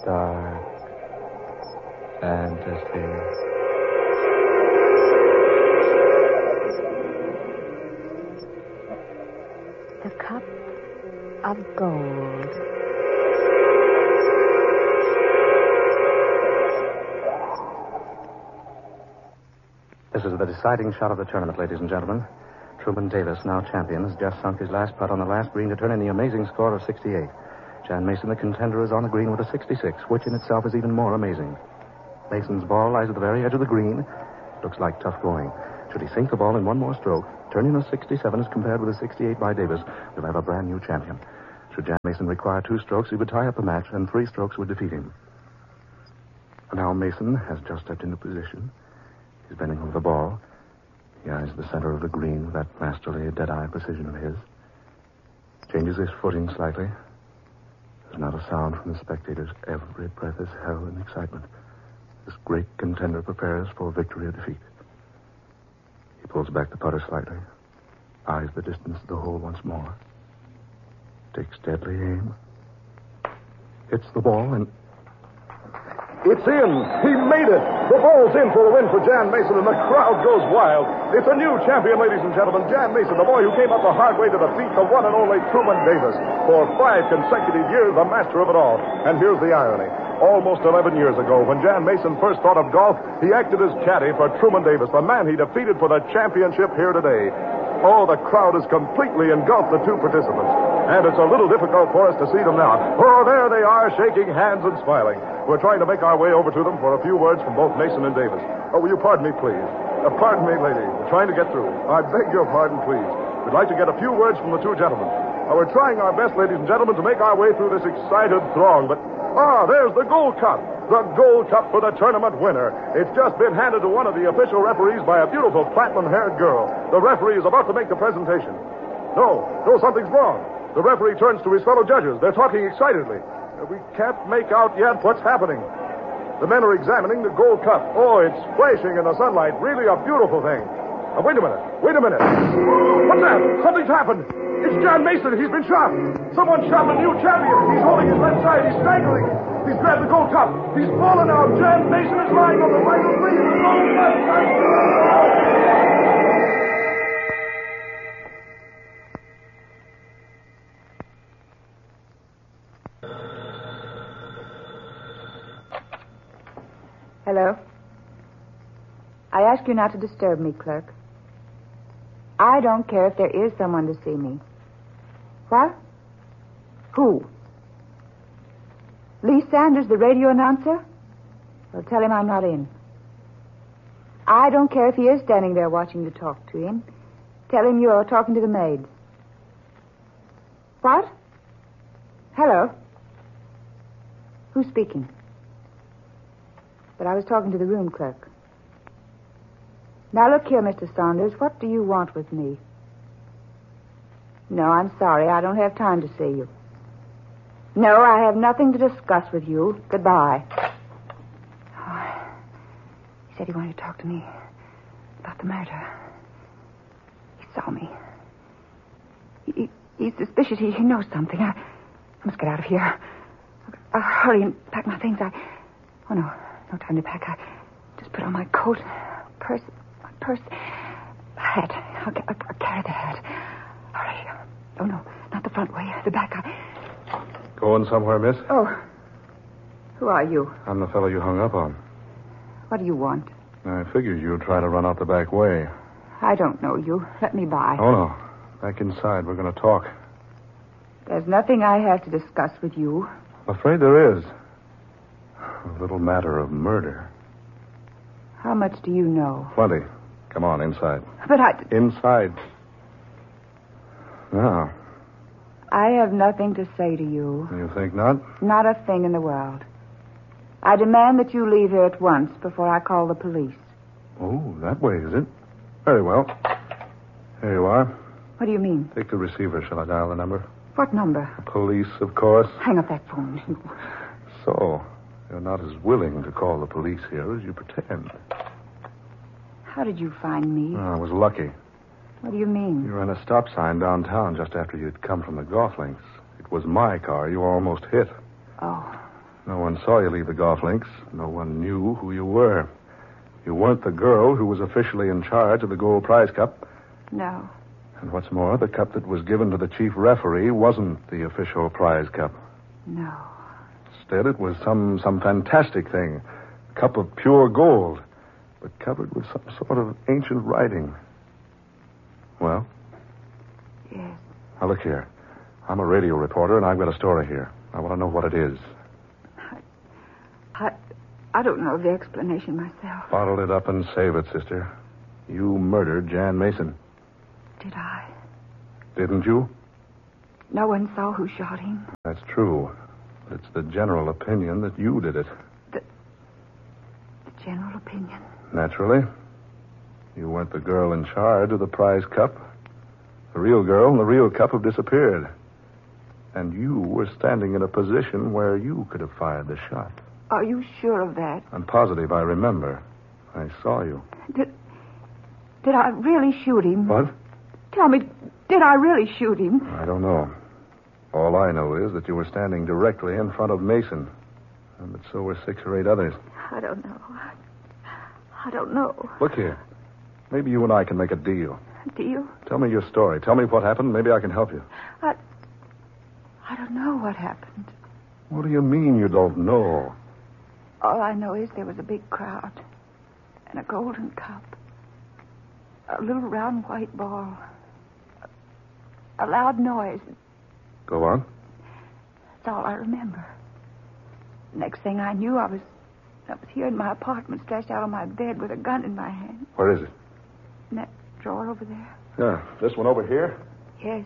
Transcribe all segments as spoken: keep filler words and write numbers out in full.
dark fantasy. The cup of gold. This is the deciding shot of the tournament, ladies and gentlemen. Truman Davis, now champion, has just sunk his last putt on the last green to turn in the amazing score of sixty-eight. Jan Mason, the contender, is on the green with a sixty-six, which in itself is even more amazing. Mason's ball lies at the very edge of the green. Looks like tough going. Should he sink the ball in one more stroke, turn in a sixty-seven as compared with a sixty-eight by Davis, we'll have a brand new champion. Should Jan Mason require two strokes, he would tie up the match, and three strokes would defeat him. Now Mason has just stepped into position. He's bending over the ball. He eyes the center of the green with that masterly, dead-eye precision of his. Changes his footing slightly. There's not a sound from the spectators. Every breath is held in excitement. This great contender prepares for victory or defeat. He pulls back the putter slightly, eyes the distance of the hole once more, takes deadly aim, hits the ball, and... It's in. He made it. The ball's in for the win for Jan Mason, and the crowd goes wild. It's a new champion, ladies and gentlemen. Jan Mason, the boy who came up the hard way to defeat the one and only Truman Davis. For five consecutive years, the master of it all. And here's the irony. Almost eleven years ago, when Jan Mason first thought of golf, he acted as caddy for Truman Davis, the man he defeated for the championship here today. Oh, the crowd has completely engulfed the two participants. And it's a little difficult for us to see them now. Oh, there they are, shaking hands and smiling. We're trying to make our way over to them for a few words from both Mason and Davis. Oh, will you pardon me, please? Uh, pardon me, lady. We're trying to get through. I beg your pardon, please. We'd like to get a few words from the two gentlemen. Uh, we're trying our best, ladies and gentlemen, to make our way through this excited throng, but... Ah, there's the Gold Cup. The Gold Cup for the tournament winner. It's just been handed to one of the official referees by a beautiful platinum-haired girl. The referee is about to make the presentation. No, no, something's wrong. The referee turns to his fellow judges. They're talking excitedly. Uh, we can't make out yet what's happening. The men are examining the Gold Cup. Oh, it's flashing in the sunlight. Really a beautiful thing. Uh, wait a minute. Wait a minute. What's that? Something's happened. It's Jan Mason. He's been shot. Someone shot the new champion. He's holding his left side. He's staggering. He's grabbed the Gold Cup. He's fallen out. Jan Mason is lying on the right of the green. The Gold Cup. Hello? I ask you not to disturb me, clerk. I don't care if there is someone to see me. What? Who? Lee Sanders, the radio announcer? Well, tell him I'm not in. I don't care if he is standing there watching you talk to him. Tell him you're talking to the maid. What? Hello? Who's speaking? But I was talking to the room clerk. Now, look here, Mister Saunders. What do you want with me? No, I'm sorry. I don't have time to see you. No, I have nothing to discuss with you. Goodbye. Oh, he said he wanted to talk to me about the murder. He saw me. He, he, he's suspicious. He, he knows something. I, I must get out of here. I'll hurry and pack my things. I... Oh, no. No time to pack. I just put on my coat, purse, my purse, hat. I'll, I'll, I'll carry the hat. All right. Oh, no, not the front way. The back. I... Going somewhere, miss? Oh. Who are you? I'm the fellow you hung up on. What do you want? I figured you'd try to run out the back way. I don't know you. Let me by. Oh, no. Back inside. We're going to talk. There's nothing I have to discuss with you. I'm afraid there is. A little matter of murder. How much do you know? Plenty. Come on, inside. But I... Inside. Now. I have nothing to say to you. You think not? Not a thing in the world. I demand that you leave here at once before I call the police. Oh, that way, is it? Very well. Here you are. What do you mean? Take the receiver. Shall I dial the number? What number? Police, of course. Hang up that phone. So, you're not as willing to call the police here as you pretend. How did you find me? Oh, I was lucky. What do you mean? You ran a stop sign downtown just after you'd come from the golf links. It was my car you almost hit. Oh. No one saw you leave the golf links. No one knew who you were. You weren't the girl who was officially in charge of the Gold Prize Cup. No. And what's more, the cup that was given to the chief referee wasn't the official prize cup. No. Instead, it was some, some fantastic thing. A cup of pure gold, but covered with some sort of ancient writing. Well? Yes. Now, look here. I'm a radio reporter, and I've got a story here. I want to know what it is. I, I, I don't know the explanation myself. Bottle it up and save it, sister. You murdered Jan Mason. Did I? Didn't you? No one saw who shot him. That's true. But it's the general opinion that you did it. The, the general opinion? Naturally. You weren't the girl in charge of the prize cup. The real girl and the real cup have disappeared. And you were standing in a position where you could have fired the shot. Are you sure of that? I'm positive I remember. I saw you. Did, did I really shoot him? What? Tell me, did I really shoot him? I don't know. All I know is that you were standing directly in front of Mason. And that so were six or eight others. I don't know. I don't know. Look here. Maybe you and I can make a deal. Deal? Tell me your story. Tell me what happened. Maybe I can help you. I... I don't know what happened. What do you mean you don't know? All I know is there was a big crowd. And a golden cup. A little round white ball. A, a loud noise. Go on. That's all I remember. Next thing I knew, I was... I was here in my apartment, stretched out on my bed with a gun in my hand. Where is it? In that drawer over there. Yeah. This one over here? Yes.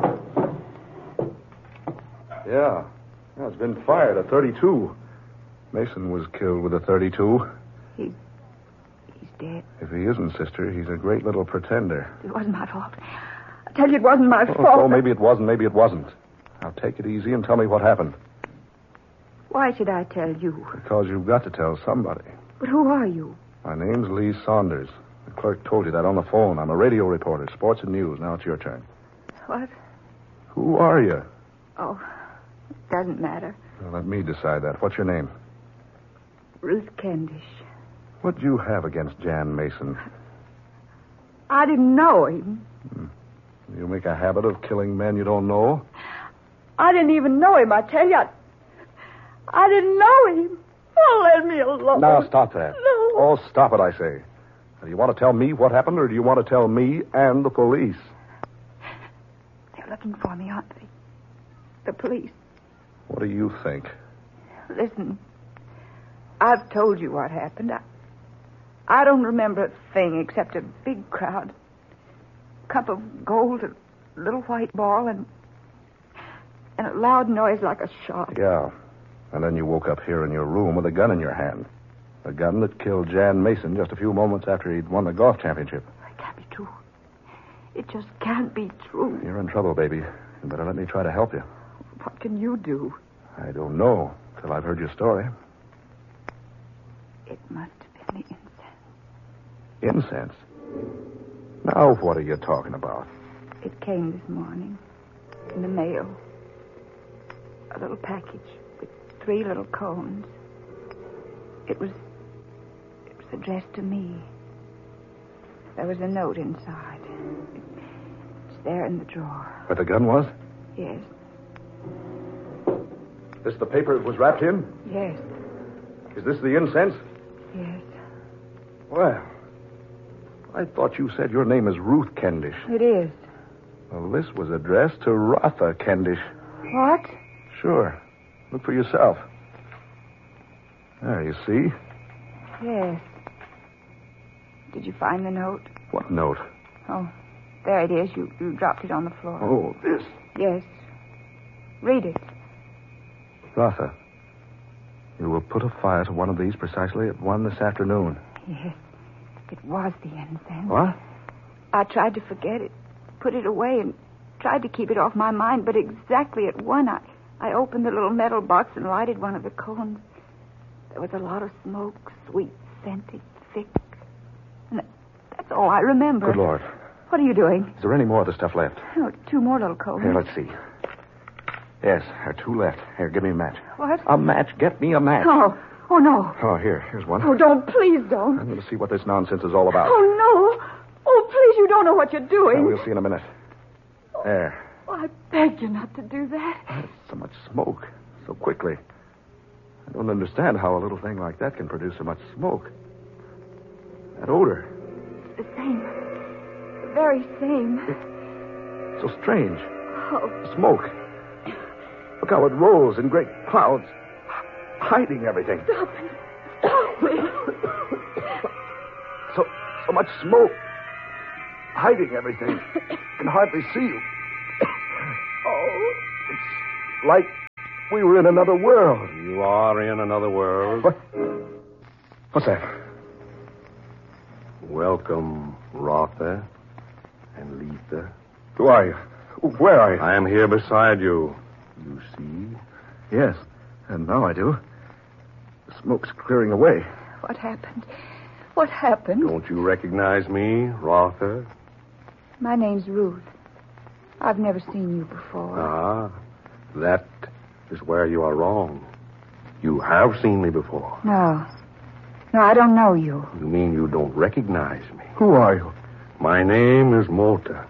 Yeah. Yeah, it's been fired, a thirty-two. Mason was killed with a thirty-two. He's... He's dead. If he isn't, sister, he's a great little pretender. It wasn't my fault. I tell you, it wasn't my Oh, fault. oh, maybe it wasn't, maybe it wasn't. Now, take it easy and tell me what happened. Why should I tell you? Because you've got to tell somebody. But who are you? My name's Lee Saunders. The clerk told you that on the phone. I'm a radio reporter, sports and news. Now it's your turn. What? Who are you? Oh, it doesn't matter. Well, let me decide that. What's your name? Ruth Kendish. What do you have against Jan Mason? I didn't know him. You make a habit of killing men you don't know? I didn't even know him, I tell you. I, I didn't know him. Oh, let me alone. Now, stop that. No. Oh, stop it, I say. Do you want to tell me what happened, or do you want to tell me and the police? They're looking for me, aren't they? The police. What do you think? Listen, I've told you what happened. I, I don't remember a thing except a big crowd. Cup of gold, a little white ball, and and a loud noise like a shot. Yeah. And then you woke up here in your room with a gun in your hand. A gun that killed Jan Mason just a few moments after he'd won the golf championship. It can't be true. It just can't be true. You're in trouble, baby. You better let me try to help you. What can you do? I don't know till I've heard your story. It must have been the incense. Incense? Now what are you talking about? It came this morning in the mail. A little package with three little cones. It was... It was addressed to me. There was a note inside. It's there in the drawer. Where the gun was? Yes. This the paper it was wrapped in? Yes. Is this the incense? Yes. Well, I thought you said your name is Ruth Kendish. It is. Well, this was addressed to Rotha Kendish. What? Sure. Look for yourself. There, you see? Yes. Did you find the note? What note? Oh, there it is. You, you dropped it on the floor. Oh, this. Yes. Read it. Rotha, you will put a fire to one of these precisely at one this afternoon. Yes. It was the incense. What? I tried to forget it, put it away, and tried to keep it off my mind, but exactly at one, I, I opened the little metal box and lighted one of the cones. There was a lot of smoke, sweet, scented, thick. And that's all I remember. Good Lord. What are you doing? Is there any more of the stuff left? Oh, two more little cones. Here, let's see. Yes, there are two left. Here, give me a match. What? A match. Get me a match. Oh, oh, no. Oh, here. Here's one. Oh, don't. Please don't. I'm going to see what this nonsense is all about. Oh, no. Oh, please, you don't know what you're doing. Well, we'll see in a minute. There. Oh, I beg you not to do that. There's so much smoke. So quickly. I don't understand how a little thing like that can produce so much smoke. That odor. The same. The very same. So strange. Oh. Smoke. Look how it rolls in great clouds, hiding everything. Stop it. Stop it. So, so much smoke, hiding everything. Can hardly see you. Oh. It's like we were in another world. You are in another world. What? What's that? Welcome, Rotha and Letha. Who are you? Where are you? I am here beside you. You see? Yes, and now I do. The smoke's clearing away. What happened? What happened? Don't you recognize me, Rotha? My name's Ruth. I've never seen you before. Ah, that is where you are wrong. You have seen me before. No. No, I don't know you. You mean you don't recognize me? Who are you? My name is Mota.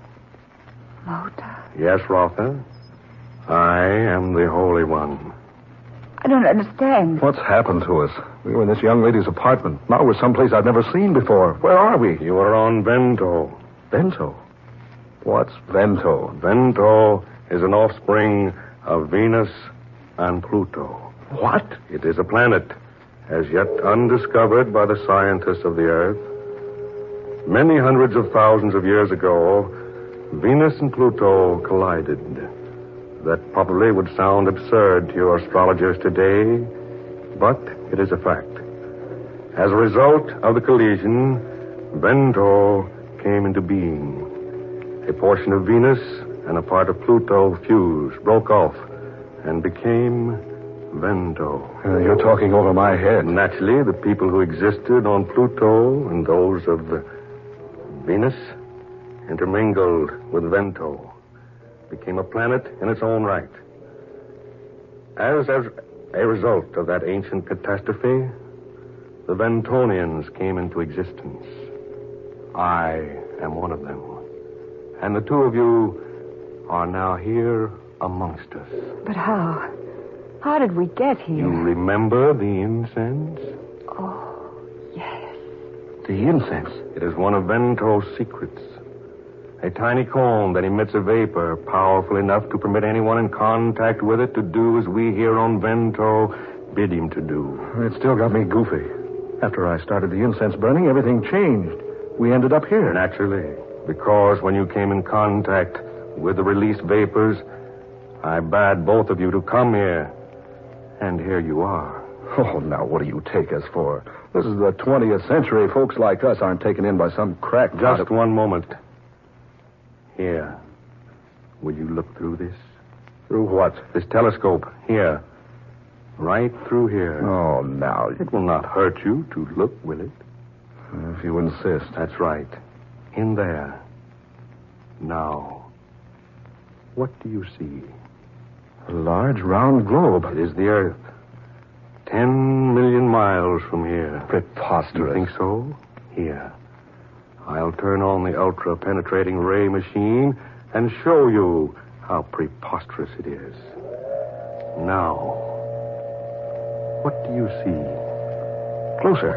Mota? Yes, Rotha. I am the Holy One. I don't understand. What's happened to us? We were in this young lady's apartment. Now we're someplace I've never seen before. Where are we? You are on Vento. Vento? What's Vento? Vento is an offspring of Venus and Pluto. What? It is a planet as yet undiscovered by the scientists of the Earth. Many hundreds of thousands of years ago, Venus and Pluto collided. That probably would sound absurd to your astrologers today, but it is a fact. As a result of the collision, Vento came into being. A portion of Venus and a part of Pluto fused, broke off, and became Vento. Uh, you're talking over my head. Naturally, the people who existed on Pluto and those of uh, Venus intermingled with Vento, became a planet in its own right. As, as a result of that ancient catastrophe, the Ventonians came into existence. I am one of them. And the two of you are now here amongst us. But how? How did we get here? You remember the incense? Oh, yes. The incense? It is one of Vento's secrets. A tiny cone that emits a vapor powerful enough to permit anyone in contact with it to do as we here on Vento bid him to do. It still got me goofy. After I started the incense burning, everything changed. We ended up here. Naturally. Because when you came in contact with the released vapors, I bade both of you to come here. And here you are. Oh, now what do you take us for? This is the twentieth century. Folks like us aren't taken in by some crack. Just of... one moment. Here. Will you look through this? Through what? This telescope. Here. Right through here. Oh, now. It will not hurt you to look, will it? If you insist. That's right. In there. Now. What do you see? A large, round globe. It is the Earth. Ten million miles from here. Preposterous. You think so? Here. I'll turn on the ultra-penetrating ray machine and show you how preposterous it is. Now, what do you see? Closer.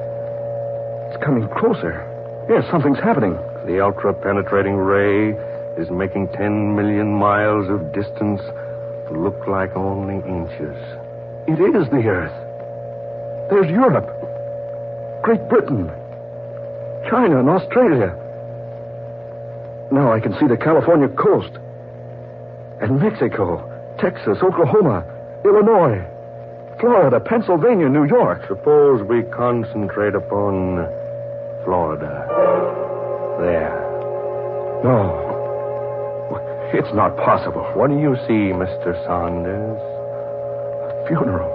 It's coming closer. Yes, something's happening. The ultra-penetrating ray is making ten million miles of distance look like only inches. It is the Earth. There's Europe, Great Britain, China, and Australia. Now I can see the California coast. And Mexico, Texas, Oklahoma, Illinois, Florida, Pennsylvania, New York. Suppose we concentrate upon Florida. There. No. It's not possible. What do you see, Mister Saunders? A funeral.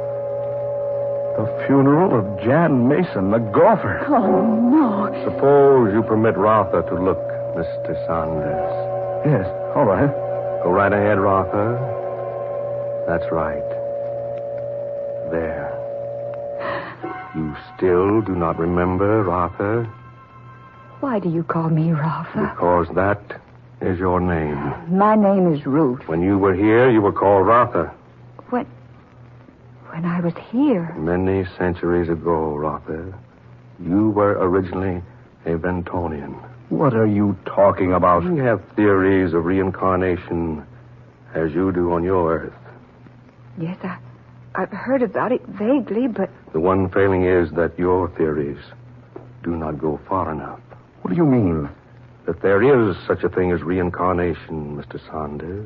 The funeral of Jan Mason, the golfer. Oh, no. Suppose you permit Rotha to look, Mister Saunders. Yes, all right. Go right ahead, Rotha. That's right. There. You still do not remember, Rotha? Why do you call me Rotha? Because that is your name. My name is Ruth. When you were here, you were called Rotha. When... When I was here? Many centuries ago, Rotha, you were originally a Ventonian. What are you talking about? We have theories of reincarnation as you do on your Earth. Yes, I, I've heard about it vaguely, but... The one failing is that your theories do not go far enough. What do you mean? That there is such a thing as reincarnation, Mister Saunders.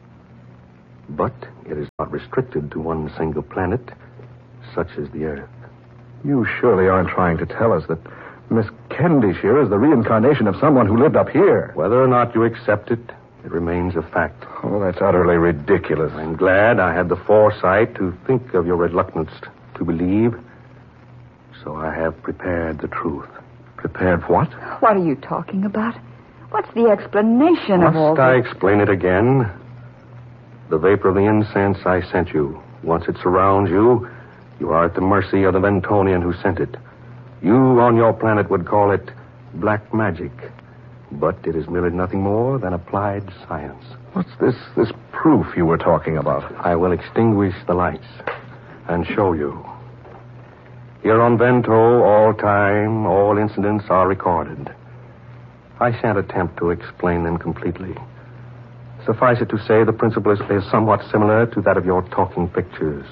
But it is not restricted to one single planet, such as the Earth. You surely aren't trying to tell us that Miss Kendish here is the reincarnation of someone who lived up here. Whether or not you accept it, it remains a fact. Oh, that's utterly ridiculous. I'm glad I had the foresight to think of your reluctance to believe. So I have prepared the truth. Prepared what? What are you talking about? What's the explanation Must of all I this? explain it again? The vapor of the incense I sent you. Once it surrounds you, you are at the mercy of the Ventonian who sent it. You on your planet would call it black magic. But it is merely nothing more than applied science. What's this, this proof you were talking about? I will extinguish the lights and show you. Here on Vento, all time, all incidents are recorded. I shan't attempt to explain them completely. Suffice it to say, the principle is, is somewhat similar to that of your talking pictures,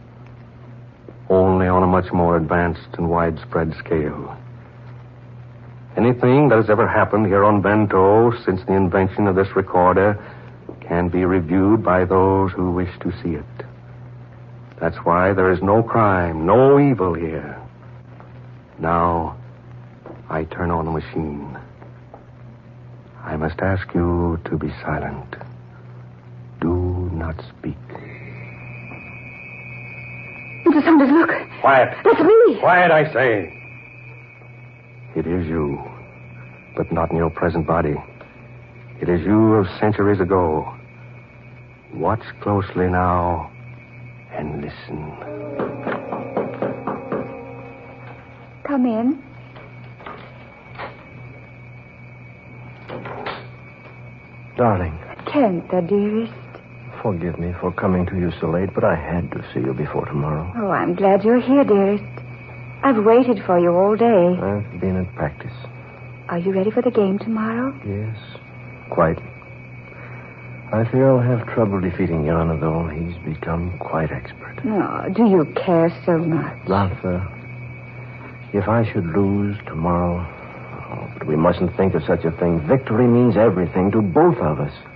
only on a much more advanced and widespread scale. Anything that has ever happened here on Vento since the invention of this recorder can be reviewed by those who wish to see it. That's why there is no crime, no evil here. Now, I turn on the machine. I must ask you to be silent. Do not speak. Mister Saunders, look. Quiet. That's me. Quiet, I say. It is you, but not in your present body. It is you of centuries ago. Watch closely now and listen. Come in. Darling, Kent, the dearest. forgive me for coming to you so late, but I had to see you before tomorrow. Oh, I'm glad you're here, dearest. I've waited for you all day. I've been at practice. Are you ready for the game tomorrow? Yes, quite. I fear I'll have trouble defeating Yana, though. He's become quite expert. Oh, do you care so much? Martha, if I should lose tomorrow... Oh, but we mustn't think of such a thing. Victory means everything to both of us.